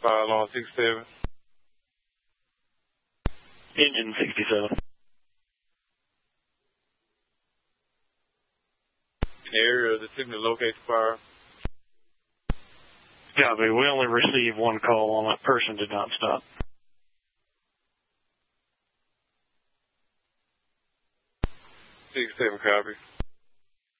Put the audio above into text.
Fire alarm 67. Engine 67. In the area of the signal locate the fire. Copy. We only received one call on that person did not stop. 67, copy.